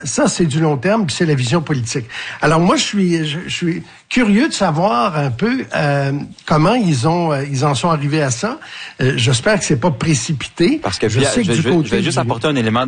Ça, c'est du long terme, puis c'est la vision politique. Alors moi, je suis curieux de savoir un peu comment ils en sont arrivés à ça. J'espère que c'est pas précipité. Parce que je vais juste apporter un élément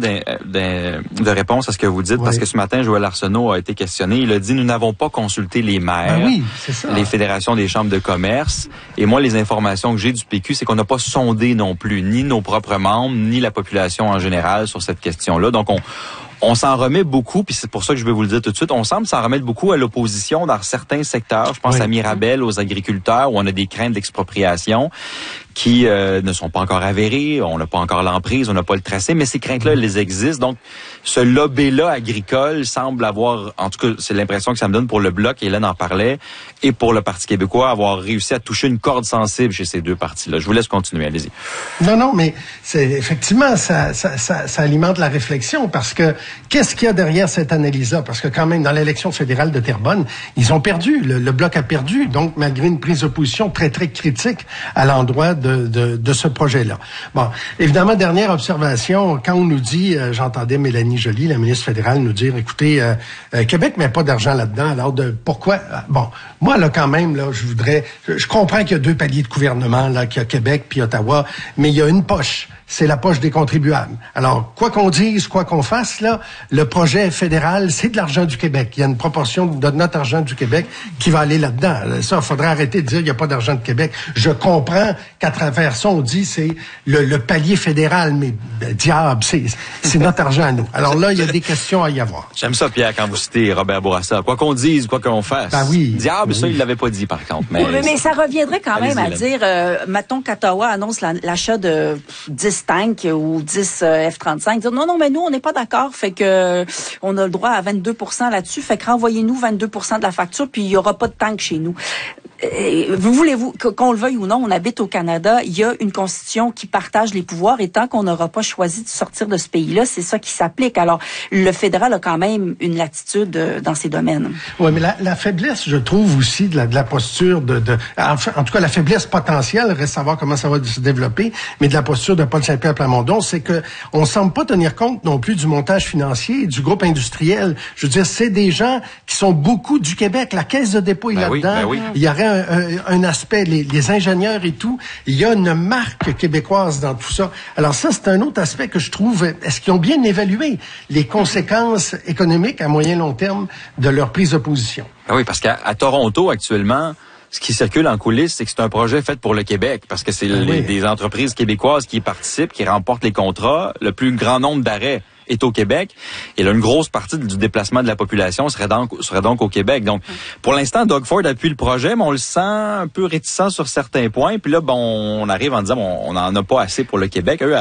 de réponse à ce que vous dites, parce que ce matin, Joël Arsenault a été questionné. Il a dit, nous n'avons pas consulté les maires, les fédérations des chambres de commerce. Et moi, les informations que j'ai du PQ, c'est qu'on n'a pas sondé non plus ni nos propres membres, ni la population en général sur cette question-là. Donc, on s'en remet beaucoup, puis c'est pour ça que je vais vous le dire tout de suite, on semble s'en remettre beaucoup à l'opposition dans certains secteurs. Je pense à Mirabel, aux agriculteurs, où on a des craintes d'expropriation qui ne sont pas encore avérées, on n'a pas encore l'emprise, on n'a pas le tracé, mais ces craintes-là, elles existent. Donc, ce lobby-là agricole semble avoir, en tout cas, c'est l'impression que ça me donne pour le Bloc, Hélène en parlait, et pour le Parti québécois, avoir réussi à toucher une corde sensible chez ces deux partis-là. Je vous laisse continuer, allez-y. Non, mais c'est effectivement, ça alimente la réflexion, parce que qu'est-ce qu'il y a derrière cette analyse-là? Parce que quand même, dans l'élection fédérale de Terrebonne, ils ont perdu, le Bloc a perdu, donc malgré une prise de position très, très critique à l'endroit de ce projet-là. Bon, évidemment, dernière observation, quand on nous dit, j'entendais Mélanie Joly, la ministre fédérale, nous dire, écoutez, Québec met pas d'argent là-dedans, alors pourquoi? Bon, moi, là, quand même, là, je comprends qu'il y a deux paliers de gouvernement, là, qu'il y a Québec puis Ottawa, mais il y a une poche. C'est la poche des contribuables. Alors, quoi qu'on dise, quoi qu'on fasse, là, le projet fédéral, c'est de l'argent du Québec. Il y a une proportion de notre argent du Québec qui va aller là-dedans. Ça, il faudrait arrêter de dire qu'il n'y a pas d'argent de Québec. Je comprends qu'à travers ça, on dit c'est le palier fédéral, mais diable, c'est notre argent à nous. Alors là, il y a des questions à y avoir. J'aime ça, Pierre, quand vous citez Robert Bourassa. Quoi qu'on dise, quoi qu'on fasse. Ben oui. Diable, ça, il l'avait pas dit, par contre. Mais ça reviendrait quand même à dire, mettons qu'Ottawa annonce l'achat de 10 tanks ou 10 F-35, dire non, mais nous, on n'est pas d'accord, fait que on a le droit à 22% là-dessus, fait que renvoyez-nous 22% de la facture, puis il y aura pas de tanks chez nous. Voulez-vous, qu'on le veuille ou non, on habite au Canada, il y a une constitution qui partage les pouvoirs, et tant qu'on n'aura pas choisi de sortir de ce pays-là, c'est ça qui s'applique. Alors, le fédéral a quand même une latitude dans ces domaines. Oui, mais la faiblesse, je trouve aussi de la posture en tout cas, la faiblesse potentielle, reste à savoir comment ça va se développer, mais de la posture de Paul Saint-Pierre Plamondon, c'est que on semble pas tenir compte non plus du montage financier du groupe industriel. Je veux dire, c'est des gens qui sont beaucoup du Québec. La Caisse de dépôt est là-dedans. Il y aurait un aspect, les ingénieurs et tout, il y a une marque québécoise dans tout ça. Alors ça, c'est un autre aspect que je trouve, est-ce qu'ils ont bien évalué les conséquences économiques à moyen long terme de leur prise de position? Ah oui, parce qu'à Toronto, actuellement, ce qui circule en coulisses, c'est que c'est un projet fait pour le Québec, parce que c'est des entreprises québécoises qui y participent, qui remportent les contrats, le plus grand nombre d'arrêts est au Québec, et là, une grosse partie du déplacement de la population serait donc au Québec. Donc, pour l'instant, Doug Ford appuie le projet, mais on le sent un peu réticent sur certains points. Puis là, on arrive en disant, on n'en a pas assez pour le Québec. Eux,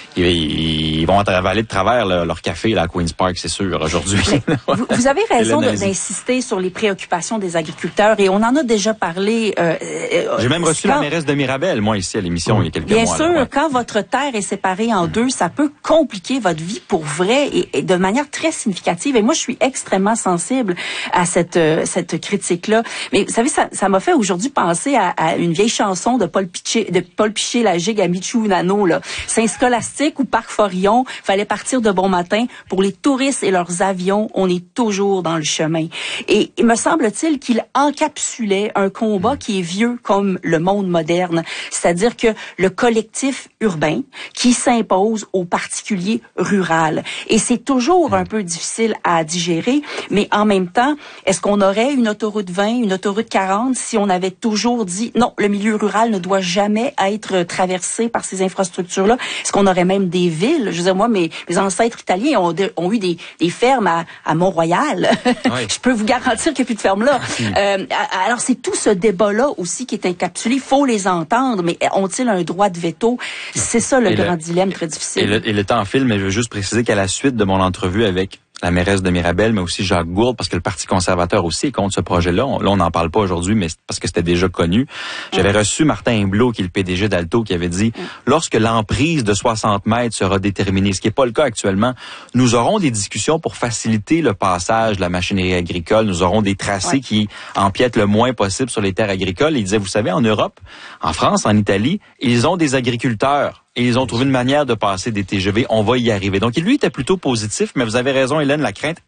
ils vont avaler de travers leur café là, à Queen's Park, c'est sûr, aujourd'hui. Vous avez raison d'insister sur les préoccupations des agriculteurs, et on en a déjà parlé. J'ai même reçu la mairesse de Mirabel, moi, ici, à l'émission, il y a quelques mois. Bien sûr, quand votre terre est séparée en deux, ça peut compliquer votre vie pour vrai et de manière très significative. Et moi, je suis extrêmement sensible à cette critique-là. Mais vous savez, ça m'a fait aujourd'hui penser à une vieille chanson de Paul Piché, la gigue à Michou Nano, là. Saint-Scolastique ou Parc Forillon, fallait partir de bon matin. Pour les touristes et leurs avions, on est toujours dans le chemin. Et il me semble-t-il qu'il encapsulait un combat qui est vieux comme le monde moderne. C'est-à-dire que le collectif urbain qui s'impose aux particuliers rural. Et c'est toujours un peu difficile à digérer, mais en même temps, est-ce qu'on aurait une autoroute 20, une autoroute 40 si on avait toujours dit non, le milieu rural ne doit jamais être traversé par ces infrastructures-là? Est-ce qu'on aurait même des villes? Je veux dire, moi, mes ancêtres italiens ont eu des fermes à Mont-Royal. Oui. Je peux vous garantir qu'il n'y a plus de fermes là. Alors, c'est tout ce débat-là aussi qui est encapsulé. Il faut les entendre, mais ont-ils un droit de veto? C'est ça le grand dilemme très difficile. Et le temps file, mais je veux juste préciser qu'à la suite de mon entrevue avec la mairesse de Mirabel, mais aussi Jacques Gourde, parce que le Parti conservateur aussi est contre ce projet-là. Là, on n'en parle pas aujourd'hui, mais parce que c'était déjà connu. J'avais reçu Martin Imblot, qui est le PDG d'Alto, qui avait dit, lorsque l'emprise de 60 mètres sera déterminée, ce qui n'est pas le cas actuellement, nous aurons des discussions pour faciliter le passage de la machinerie agricole. Nous aurons des tracés qui empiètent le moins possible sur les terres agricoles. Et il disait, vous savez, en Europe, en France, en Italie, ils ont des agriculteurs. Et ils ont trouvé une manière de passer des TGV. On va y arriver. Donc, lui était plutôt positif, mais vous avez raison, Hélène, la crainte